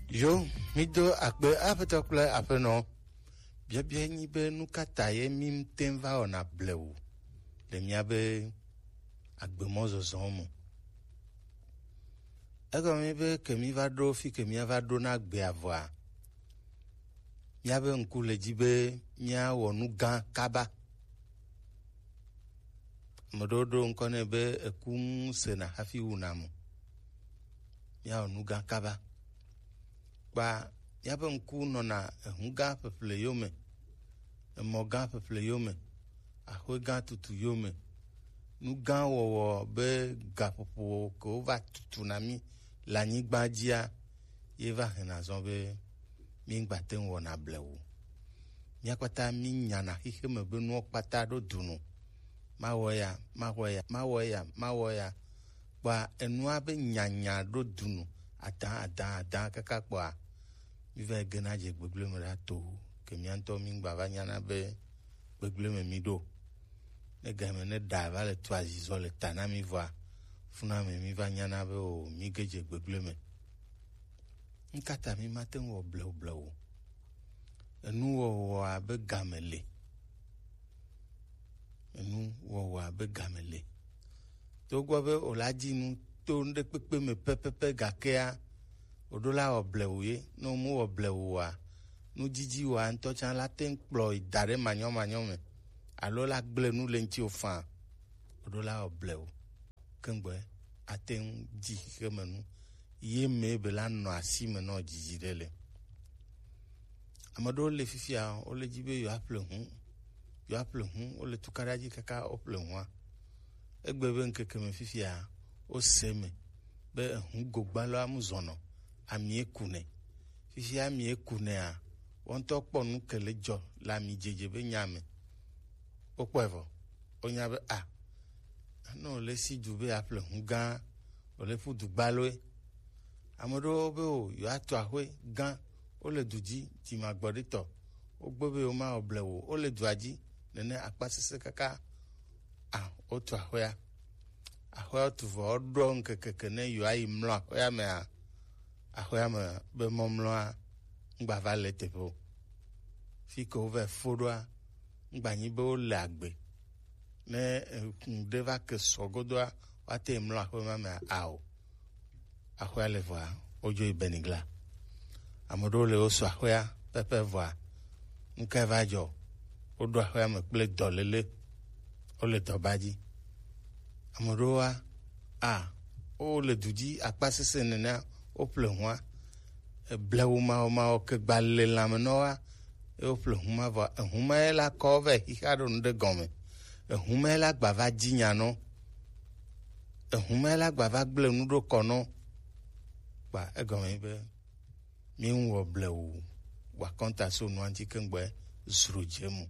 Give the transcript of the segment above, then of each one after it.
Yo, mido akbe apetokle apeno. Bia ni be nukata ye mim tenva ona blewu. Le miabe agbe mozo zomo. Ego mi be ke mi va do fi ke mi va do na agbe avoa. Miabe nkule jibe mia wonu gan kaba. Mododo nkone be ekum sena hafi unamu. Mia wonu gan kaba. Ba yabe nku no na ehunga peple yome emoga peple yome ahoga tutu yome nuga wowo be gapopo ko va tutu na mi lanyigba dia yeva hena zombe mi ngbaten wo na blewu mi akwata mi nyana hihe mebe no kpata do dunu mawoya ba enu abe nyanya do dunu ata kaka kwa mi va gena je gbegble me rato ke mi anto mi ngba va nyana be gbegble me mi do ne ga me ne da va le to azizo le tana mi va funa me mi va nyana be o mi geje gbegble me nkata mi maten wo blew enu wo abe gamele to gwa be olaji nu to nde pepe me pepe gakea odola oblewuye no mu oblewuwa nu jiji wa nto chan la ten kplo idare manyo me alo la gble nu lenti ofan odola oblewu kengbe aten ji kemenu ye me be la no asime no jiji dele amado le fifia o le jibe yo apple hu o le tukaraji kaka ople hu egbebe nkeke me fifia o seme be hu gogbalo amuzono ami ekune fifi ami ekune a won to ponu kele jo la mi jeje be nyame okwevo onya be no le si jube apple hunga o le fu dugbaloe amodo be o yo ato ahwe gan o le duji ti magbodito o gbobe o ma oblewo o le duaji nene apasese kaka o to ahwe to vo do nkeke ne yo ayi mlo ahwe me ahoyama be momloa ngba vale tepo fiko ve fodoa ngba nyi be o lagbe ne deva ke sogodoa wate mlo ahoyama me ahoyale voa ojo ibenigla amodo le oso ahoya pepe voa nke vajo odo ahoyama kple dolele o le dobaji amodoa o le duji apasese nena ople hwa blewu ma ke gbale lamnoa ople huma va huma la kove hikado nde gome huma la gbava jinya no huma la gbava gble nudo kono ba egome be mi nwo blewu wa konta so no anti kengbe zrujemu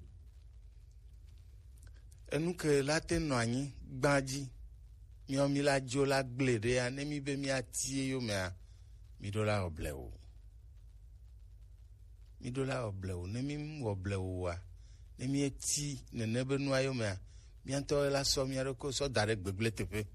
enuke la teno anyi gbaji mi o mi la jo la gblede ya ne mi be mi atie yo me midola oblewu ne mi oblewu wa ne mi eti ne nebe nu ayo me mi anto la so mi aroko so dare gbegle tepe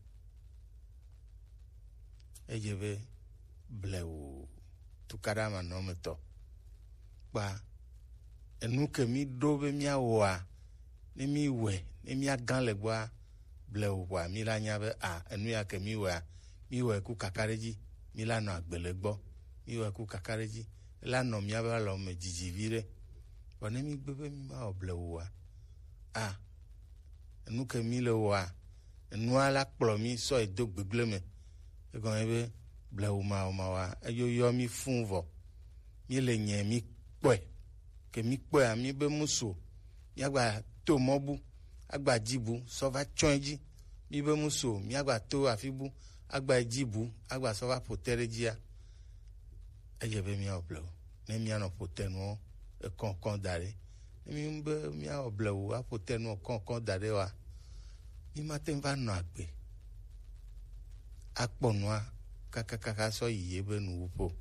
ejebe blewu tukara ma no meto ba enu ke mi dobe mi awa ne mi we ne mi agan le gba blewu wa mi la nya be enu ya ke mi we ku kakareji milano agbelegbo miwe ku kakareji lano miaba lo me jijivire wona mi gbebe mi ma oblewa enu ke mi le wa enu ala kplo mi so edo gbegble me egon ebe blewu ma wa yo mi funvo mi le nye mi pe ke mi pe ami be muso mi agba to mobu agba jibu so va chonji mi be muso mi agba to afibu agba jibu agba so va poterejia ejebe mi oblewu ne mi ano potenu e kon dare mi be mi oblewu a potenu kon dare wa mi maten va no agbe akponua kaka so yiye be nu upo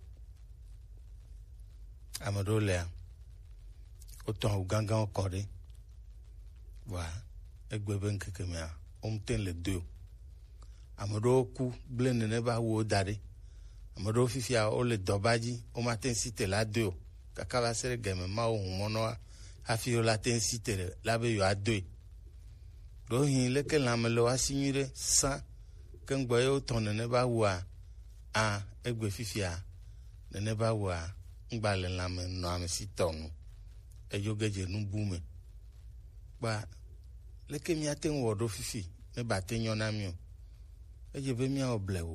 amadole o ton gangan okore wa egbebe nkeke mi omten le 2 amodo ku blende ne ba wo dare ameɖewo fifia wole dɔba dzi womate ŋu si te la doe kaka va se ɖe geme ma wo humɔnɔa hafi wo la te ŋu si te la be yewoadoe ɖo hi leke lãme le woasi nyui ɖe sã keŋgbɔ ye wotɔ nene ba wua egbe fifia nene ba wua ŋgba le lãme nɔ ame si tɔ nu edzo ge dze nubu me kpa leke míate ŋu wɔ ɖo fifi ne ba te nyɔ na mí o edze be míawɔ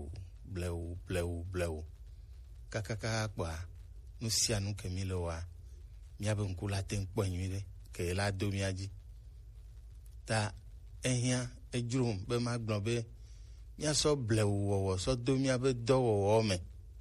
blewu kakaka kpɔa nu sia nu ke mi le wɔa míabe ŋku la te ŋu kpɔe nyui ɖe ke la do mía dzi ta ehia edzrom be magblɔ be míasɔ blewu wɔwɔ sɔ do míabe dɔwɔwɔ me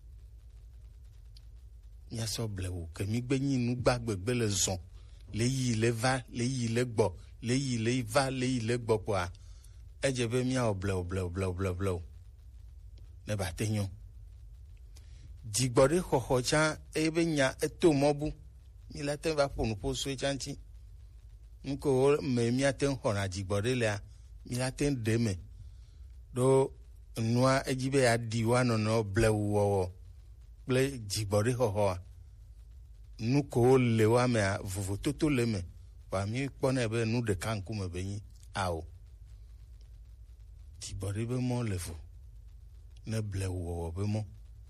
míasɔ blewu ke mi gbe nyi nu gbagbegbe le zɔn le yi le va le yi le gbɔ le yi le va le yi le gbɔ kpɔa edze be míawɔ blewu ne ba te nyɔ dzigbɔ ɖe xɔxɔ tsã ebe nya eto mɔbu mi la te va ƒo nu ƒo soe tsã ŋuti nuko me míate ŋu xɔna dzigbɔ ɖe lea mi la te ɖe me ɖo nua edzi be yaɖi wa nɔnɔ blewu wɔwɔ kple dzigbɔ ɖe xɔxɔa nu ko le wa mea vovototo le me wa mi kpɔnɛ be nu ɖeka ŋkume be nyi awo dzigbɔ ɖe be mɔ le vo ne blewu wɔwɔ be mɔ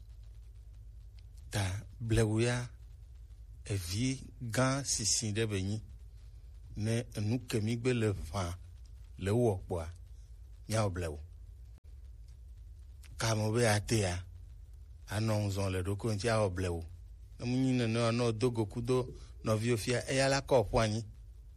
ta blewu ya evi gã sisi ɖe be nyi ne enu ke mi gbe le ʋã le wɔ kpɔa míawɔ blewu kame be atea anɔ ŋuzɔ le ɖoko ŋuti awɔ blewu ne mu nyi nene nɔ dogo kudo nɔviwo fia eya la kɔ ƒu anyi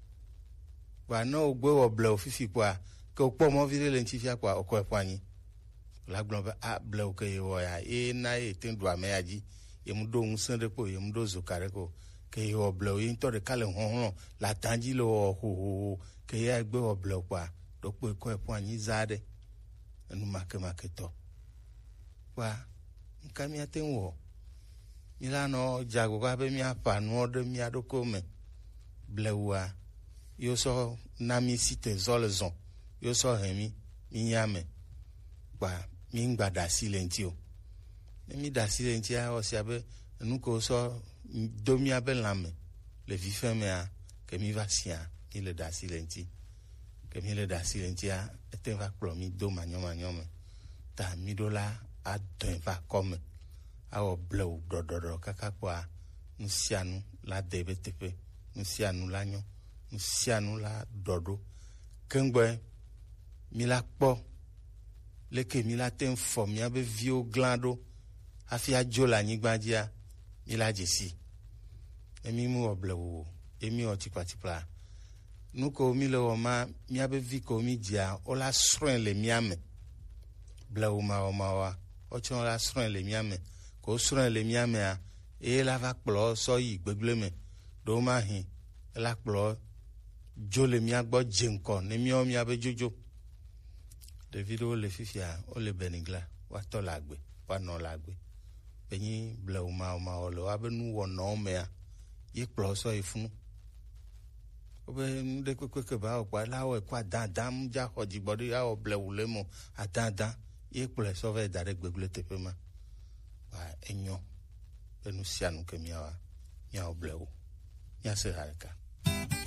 kpa ne wo gbe wɔ blewu fifi kpɔa ke wokpɔ mɔvi ɖe le ŋuti fia kpɔa wokɔe ƒu anyi la gblɔ be blewu ke ye wɔ ya ye na ye te ɖu ame ya dzi ye mu ɖo ŋusẽ ɖe kpo ye mu ɖo zoka ɖe kpo ke ye wɔ blewu ye ŋutɔ ɖeka le hɔhlɔ le ata dzi le wɔ hohoho ke ya gbe wɔ blewu kpɔa ɖokpo kɔe ƒu anyi za ɖe enu makemake tɔ kpa nka míate ŋu wɔ mi la nɔ dzagoga be míaƒã nuɔ ɖe mía ɖokwo me blewua yo sɔ na mi si te zɔ le zɔn yo sɔ he mi nya me kpa mi ŋgba da asi le ŋuti o ne mi da asi le ŋuti awɔ sia be nu ko sɔ do míabe lãme le vifɛ mea ke mi va sia mi le da asi le ŋuti ke mi le da asi le ŋutia ete va kplɔ mi do manyɔmanyɔ me ta mi ɖo la adɔe va kɔme awɔ blewu ɖɔɖɔɖɔ kaka kpɔa nu sia nu la de be teƒe nu sia nu la nyɔ nu sia nu la ɖɔɖo keŋgbɔe mi la kpɔ leke mi la te ŋu fɔ míabe viwo glã ɖo hafi adzo le anyigba dzia mi la dze si emi mu wɔ blewu o emi wɔ tikpatipla nu ko mi le wɔ ma míabe vi ko mi dzia wo la srɔ̃e le mía me blewu mawɔmawɔa wotsɔ la srɔ̃e le mía me ko srɔ̃e le mía mea eye la va kplɔ sɔ yi gbegble me ɖo ma hi la kplɔ dzo le mía gbɔ dze ŋkɔ ne míawo míabe dzodzo ɖevi ɖewo le fifia wole benigla woatɔ le agbe woanɔ le agbe benyi blewu mawɔmawɔ le woabe nuwɔnɔwo mea ye kplɔ sɔ yi funu wobe nu ɖe kpekpe ba wɔ kpɔa la wɔe kɔ adãdã mu dza xɔ dzigbɔ ɖe awɔ blewu le mo adãdã ye kplɔe sɔ va yi da ɖe gbegble teƒe ma wa enyɔ be nu sia nu ke míawɔ blewu míase ha ɖeka